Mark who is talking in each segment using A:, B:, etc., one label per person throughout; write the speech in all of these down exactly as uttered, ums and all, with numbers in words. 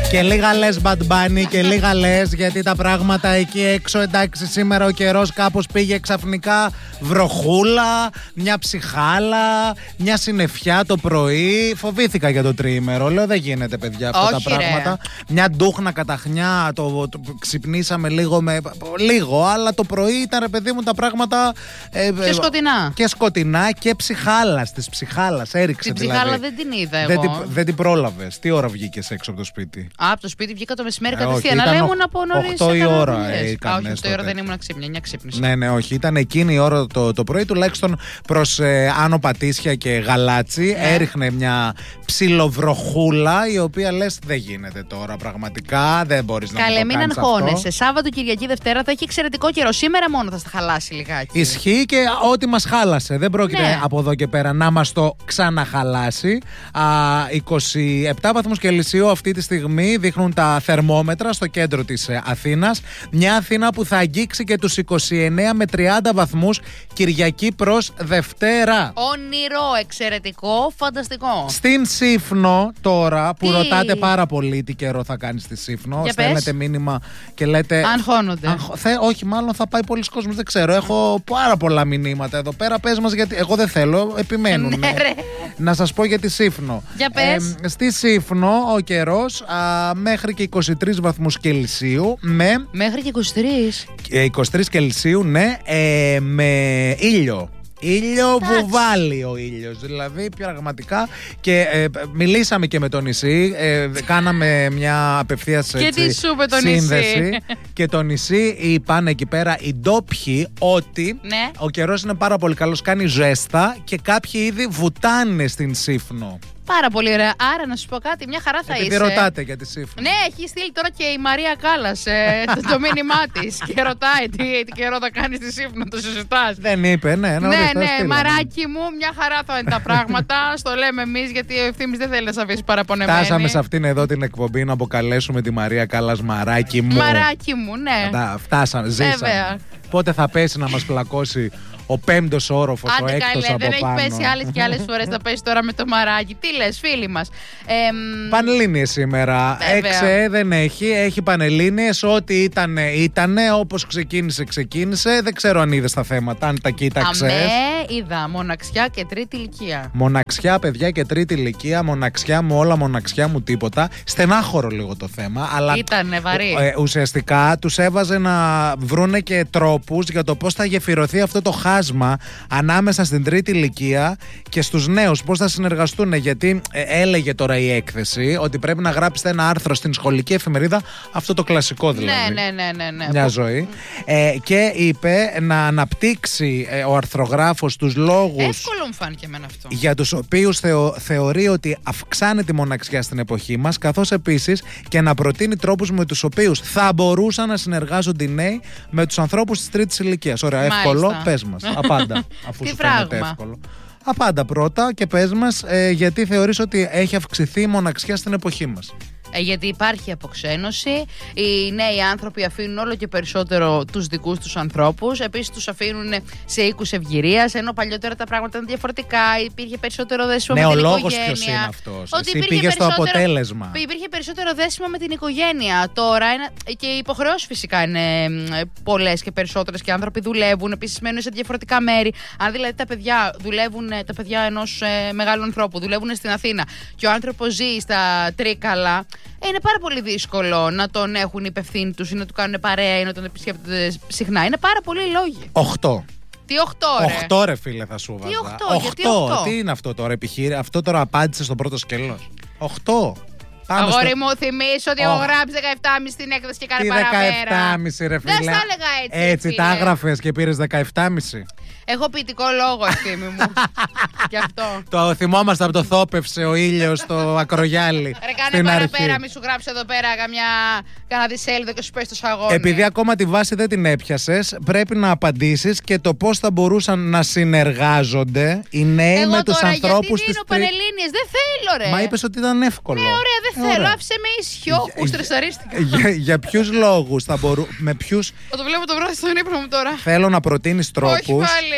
A: Και λίγα λες Bad Bunny και λίγα λες, γιατί τα πράγματα εκεί έξω, εντάξει, σήμερα ο καιρός κάπως πήγε ξαφνικά βροχούλα, μια ψυχάλα, μια συννεφιά το πρωί. Φοβήθηκα για το τριήμερο. Λέω δεν γίνεται, παιδιά, αυτά
B: Όχι,
A: τα πράγματα. Ρε. Μια ντούχνα καταχνιά, το, το, ξυπνήσαμε λίγο με. Λίγο, αλλά το πρωί ήταν, ρε παιδί μου, τα πράγματα. Ε,
B: και σκοτεινά.
A: Και σκοτεινά και ψυχάλα. Τη ψυχάλα έριξε.
B: Την
A: δηλαδή.
B: ψυχάλα δεν την είδα εγώ.
A: Δεν την, δεν την πρόλαβες. Τι ώρα βγήκες έξω από το σπίτι?
B: Α, από το σπίτι βγήκα το μεσημέρι
A: ε,
B: κατευθείαν. Αλλά ήμουν από νωρίς.
A: οκτώ η ώρα.
B: Ε, Α, όχι, οκτώ η ώρα δεν ήμουν ξύπνια. Μια ξύπνηση.
A: Ναι, ναι, όχι. Ήταν εκείνη η ώρα το, το πρωί, τουλάχιστον προς ε, Άνω Πατήσια και Γαλάτσι. Ναι. Έριχνε μια ψιλοβροχούλα, η οποία λες δεν γίνεται τώρα. Πραγματικά δεν μπορείς να
B: Καλέ,
A: το
B: μην
A: κάνεις
B: αγχώνεσαι.
A: αυτό.
B: Σάββατο, Κυριακή, Δευτέρα θα έχει εξαιρετικό καιρό. Σήμερα μόνο θα στα χαλάσει λιγάκι.
A: Ισχύει και ό,τι μας χάλασε. Δεν πρόκειται
B: ναι.
A: από εδώ και πέρα να μας το ξαναχαλάσει. Α, είκοσι επτά βαθμούς Κελσίου αυτή τη στιγμή δείχνουν τα θερμόμετρα στο κέντρο της Αθήνας. Μια Αθήνα που θα αγγίξει και τους είκοσι εννέα με τριάντα βαθμούς Κυριακή προς Δευτέρα.
B: Όνειρο, εξαιρετικό, φανταστικό.
A: Στην Σύφνο τώρα που
B: τι?
A: ρωτάτε πάρα πολύ τι καιρό θα κάνει στη Σύφνο.
B: Για
A: στέλνετε
B: πες.
A: μήνυμα και λέτε.
B: Αγχώνονται.
A: Αγχ... Θε... Όχι, μάλλον θα πάει πολλοί κόσμος, δεν ξέρω. Έχω πάρα πολλά μηνύματα εδώ πέρα. Πες μας, γιατί εγώ δεν θέλω, επιμένουν.
B: Ναι, ρε.
A: Να σας πω για τη Σύφνο.
B: Για πες.
A: Ε, στη Σύφνο ο καιρός α, μέχρι και είκοσι τρεις βαθμούς Κελσίου με.
B: Μέχρι και είκοσι τρεις.
A: είκοσι τρεις Κελσίου, ναι, ε, με ήλιο. Ήλιο βουβάλι ο ήλιος, δηλαδή πραγματικά. Και ε, μιλήσαμε και με το νησί, ε, κάναμε μια απευθείας
B: και τι σου είπε το
A: σύνδεση.
B: νησί.
A: Και το νησί είπαν εκεί πέρα οι ντόπιοι ότι
B: ναι.
A: ο καιρός είναι πάρα πολύ καλός, κάνει ζέστα και κάποιοι ήδη βουτάνε στην Σύφνο.
B: Πάρα πολύ ωραία. Άρα να σου πω κάτι, μια χαρά θα
A: Επειδή
B: είσαι.
A: ρωτάτε για τη Σύφνο.
B: Ναι, έχει στείλει τώρα και η Μαρία Κάλλας ε, το, το μήνυμά της και ρωτάει τι, τι καιρό θα κάνει στη Σύφνο, το συζητάς.
A: Δεν είπε, ναι.
B: Ναι, ναι, ναι, μαράκι μου, μια χαρά θα είναι τα πράγματα. Στο λέμε εμείς, γιατί ο Ευθύμης δεν θέλει να σε αφήσει παραπονεμένη.
A: Φτάσαμε σε αυτήν εδώ την εκπομπή να αποκαλέσουμε τη Μαρία Κάλλας μαράκι μου.
B: Μαράκι μου, ναι.
A: Αντά, φτάσαμε, ζήσαμε.
B: Βέβαια.
A: Πότε θα πέσει να μας πλακώσει ο πέμπτος όροφος, ο έκτος
B: καλέ,
A: από
B: δεν
A: πάνω.
B: έχει πέσει άλλες και άλλες φορές, θα πέσει τώρα με το μαράκι. Τι λες, φίλοι μας? Ε,
A: Πανελλήνιες σήμερα. Έξε δεν έχει, έχει Πανελλήνιες. Ό,τι ήταν, ήτανε. Όπως ξεκίνησε, ξεκίνησε. Δεν ξέρω αν είδες τα θέματα, αν τα κοίταξες.
B: Αμέ, είδα. Μοναξιά και τρίτη ηλικία.
A: Μοναξιά, παιδιά, και τρίτη ηλικία. Μοναξιά μου όλα, μοναξιά μου τίποτα. Στενάχωρο λίγο το θέμα. Αλλά
B: ήτανε βαρύ.
A: Ε, ουσιαστικά τους έβαζε να βρούνε και τρόπους για το πώς θα γεφυρωθεί αυτό το χάσμα ανάμεσα στην τρίτη ηλικία και στους νέους, πώς θα συνεργαστούν. Γιατί ε, έλεγε τώρα η έκθεση ότι πρέπει να γράψετε ένα άρθρο στην σχολική εφημερίδα, αυτό το κλασικό δηλαδή.
B: Ναι, ναι, ναι, ναι.
A: Μια ζωή. Ε, και είπε να αναπτύξει ε, ο αρθρογράφος τους λόγους.
B: Εύκολο μου φάνηκε εμένα αυτό.
A: Για τους οποίους θεω, θεωρεί ότι αυξάνεται η μοναξιά στην εποχή μας, καθώς επίσης και να προτείνει τρόπους με τους οποίους θα μπορούσαν να συνεργάζονται οι νέοι με τους ανθρώπους της τρίτης ηλικίας. Ωραία, εύκολο,
B: Μάλιστα.
A: πες μας. Απάντα, αφού
B: Τι
A: σου φαίνεται
B: πράγμα?
A: εύκολο. Απάντα πρώτα και πες μας ε, γιατί θεωρείς ότι έχει αυξηθεί η μοναξιά στην εποχή μας.
B: Ε, γιατί υπάρχει αποξένωση. Οι νέοι άνθρωποι αφήνουν όλο και περισσότερο τους δικούς τους ανθρώπους. Επίσης τους αφήνουν σε οίκους ευγυρίας. Ενώ παλιότερα τα πράγματα ήταν διαφορετικά. Υπήρχε περισσότερο δέσιμο
A: Ναι,
B: με
A: ο
B: την
A: λόγος
B: οικογένεια.
A: ποιος είναι αυτός?
B: Ότι
A: Εσύ πήγες στο αποτέλεσμα.
B: Υπήρχε περισσότερο δέσιμο με την οικογένεια. Τώρα είναι, και οι υποχρεώσεις φυσικά είναι πολλές και περισσότερες και οι άνθρωποι δουλεύουν. Επίσης μένουν σε διαφορετικά μέρη. Αν δηλαδή τα παιδιά δουλεύουν, τα παιδιά ενός ε, μεγάλου ανθρώπου δουλεύουν στην Αθήνα και ο άνθρωπος ζει στα Τρίκαλα. Ε, είναι πάρα πολύ δύσκολο να τον έχουν υπευθύνοι τους ή να του κάνουν παρέα ή να τον επισκέπτονται συχνά. Είναι πάρα πολλοί λόγοι.
A: Οχτώ.
B: Τι οχτώ, ρε.
A: Οχτώ, ρε φίλε, θα σου βάζα.
B: Τι οχτώ, γιατί οχτώ?
A: Τι είναι αυτό τώρα, επιχείρη, αυτό τώρα απάντησε στο πρώτο σκέλος. Οχτώ.
B: Αγόρι
A: στο...
B: μου, θυμίσω ότι
A: Oh.
B: έχω γράψει δεκαεπτά και μισή στην έκδοση και κάνει
A: Τι
B: παραπέρα.
A: δεκαεπτά και μισή, ρε φίλε.
B: Δεν στα έλεγα έτσι.
A: Έτσι,
B: φίλε.
A: τα έγραφες και πήρες δεκαεπτά και μισή.
B: Έχω ποιητικό λόγο, ευθύμη μου. Γι' αυτό.
A: Το θυμόμαστε από το θόπευσε ο ήλιος στο Ακρογιάλι.
B: Ρε, κάνε παραπέρα, μη σου γράψει εδώ πέρα καμιά κάνα δισέλιδο και σου πες το σαγόνι.
A: Επειδή ακόμα τη βάση δεν την έπιασες, πρέπει να απαντήσεις και το πώς θα μπορούσαν να συνεργάζονται οι νέοι
B: Εγώ
A: με τους
B: τώρα,
A: ανθρώπους
B: γιατί
A: της
B: δίνω Πανελλήνιες, δεν θέλω, ρε.
A: Μα είπες ότι ήταν εύκολο.
B: Ναι, ωραία, δεν
A: Ωραία.
B: θέλω. Άφησε με ίσιο. Που στρεσαρίστηκα.
A: Για, για ποιους λόγους θα μπορούν. Με ποιους.
B: Θα το βλέπω το βράδυ στον ύπνο μου τώρα.
A: Θέλω να προτείνεις τρόπους.
B: Όχι πάλι.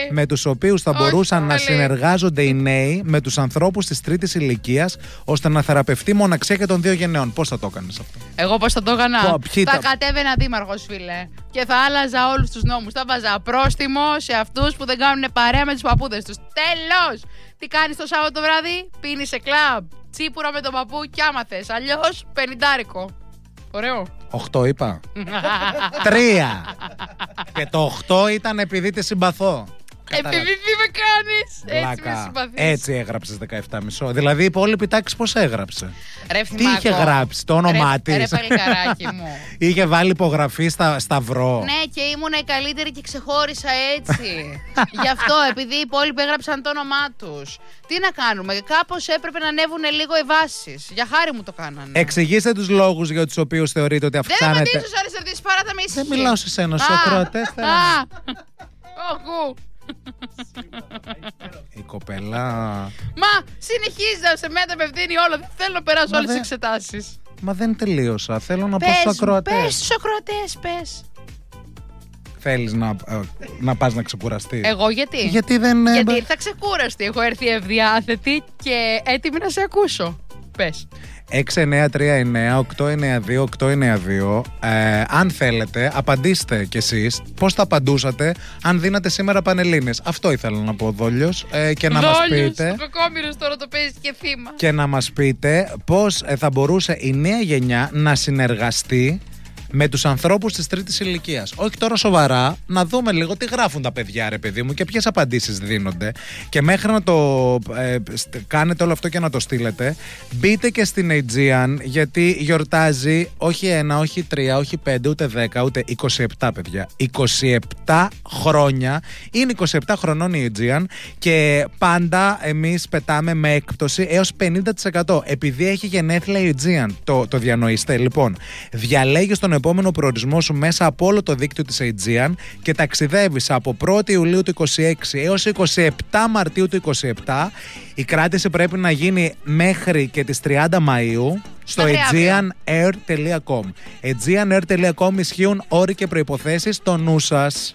A: με τους οποίους θα
B: Όχι
A: μπορούσαν
B: πολύ.
A: να συνεργάζονται οι νέοι με τους ανθρώπους της τρίτης ηλικίας, ώστε να θεραπευτεί η μοναξία και των δύο γενναιών. Πώς θα το έκανες αυτό?
B: Εγώ πώς θα το έκανα?
A: Πω, ποιοι
B: Θα
A: τα-
B: κατέβαινα δήμαρχος, φίλε. Και θα άλλαζα όλους τους νόμους. Θα βάζα πρόστιμο σε αυτούς που δεν κάνουν παρέα με τους παππούδες τους. Τέλος! Τι κάνεις το Σάββατο βράδυ? Πίνεις σε κλαμπ. Τσίπουρα με τον παππού κι άμα θες. Αλλιώς πενηντάρικο. Ωραίο.
A: Οχτώ είπα. Τρία. Και το οχτώ ήταν επειδή τη συμπαθώ.
B: Επειδή τι με κάνεις, έτσι με
A: Βλάκα.
B: συμπαθείς.
A: Έτσι έγραψες δεκαεπτά και μισό. Δηλαδή η υπόλοιπη τάξη πώς έγραψε?
B: Ρε,
A: Τι
B: θυμάκο.
A: είχε γράψει, το όνομά
B: Ρε,
A: της?
B: Ρε παλικαράκι μου.
A: Είχε βάλει υπογραφή στα σταυρό.
B: Ναι, και ήμουνα η καλύτερη και ξεχώρισα έτσι. Γι' αυτό, επειδή οι υπόλοιποι έγραψαν το όνομά τους. Τι να κάνουμε, κάπως έπρεπε να ανέβουν λίγο οι βάσεις. Για χάρη μου το κάνανε.
A: Εξηγήστε τους λόγους για τους οποίους θεωρείτε ότι
B: Δεν θα
A: αυξάνεται.
B: απαντήσω σε όλες αυτές τις παρά τα με ήσυχη.
A: Δεν μιλάω σε σένα, στους
B: Α,
A: ακροατές θέλω να-
B: α. Οχου.
A: Η κοπέλα.
B: Μα συνεχίζει να σε μένα με ευθύνει όλο. Δεν θέλω να περάσω
A: Μα
B: όλες τις
A: δεν-
B: εξετάσεις.
A: Μα δεν τελείωσα. Θέλω να πω
B: Πες,
A: στους ακροατές.
B: πες στους ακροατές, πες.
A: Θέλεις να, ε, να πας να ξεκουραστείς?
B: Εγώ γιατί?
A: Γιατί δεν. ε,
B: Γιατί ήρθα ξεκούραστη. Έχω έρθει ευδιάθετη και έτοιμη να σε ακούσω. Πες.
A: έξι εννιά τρία εννιά οκτώ εννιά δύο οκτώ εννιά δύο. Ε, αν θέλετε, απαντήστε κι εσείς πώς θα απαντούσατε αν δίνατε σήμερα Πανελλήνες. Αυτό ήθελα να πω, Δόλιος. Ε, και να μας
B: Δόλιος,
A: πείτε.
B: ο κακόμοιρος τώρα το παίζει και θύμα.
A: Και να μας πείτε πώς ε, θα μπορούσε η νέα γενιά να συνεργαστεί με τους ανθρώπους της τρίτης ηλικίας. Όχι τώρα σοβαρά, να δούμε λίγο τι γράφουν τα παιδιά, ρε παιδί μου, και ποιες απαντήσεις δίνονται. Και μέχρι να το ε, στ- κάνετε όλο αυτό και να το στείλετε, μπείτε και στην Aegean, γιατί γιορτάζει όχι ένα, όχι τρία, όχι πέντε, ούτε δέκα, ούτε είκοσι επτά, παιδιά. είκοσι επτά χρόνια. Είναι είκοσι επτά χρονών η Aegean και πάντα εμείς πετάμε με έκπτωση έως πενήντα τοις εκατό. Επειδή έχει γενέθλια η Aegean, το, το διανοείστε. Λοιπόν, διαλέγεις τον επόμενο προορισμό σου μέσα από όλο το δίκτυο της Aegean και ταξιδεύεις από πρώτη Ιουλίου του είκοσι έξι έως είκοσι επτά Μαρτίου του είκοσι επτά. Η κράτηση πρέπει να γίνει μέχρι και τις τριάντα Μαΐου στο
B: Μέχρι αύριο.
A: aegeanair τελεία com. aegeanair τελεία com, ισχύουν όροι και προϋποθέσεις, στο νου σας.